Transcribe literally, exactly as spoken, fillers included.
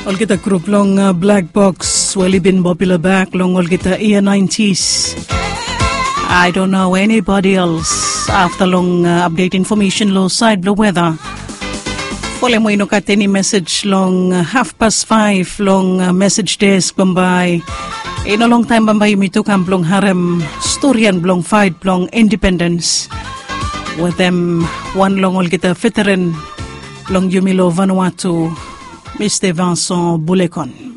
All kita group long uh, Black Box, wali bin popular back long all kita year nineties. I don't know anybody else after long uh, update information low side blue weather. Pole mo inukat any message long uh, half past five long uh, message desk bambay. In a long time bambay mito kam blong harem storyan blong fight blong independence. With them one long all kita veteran long Yumilo Vanuatu, Mister Vincent Boulecon.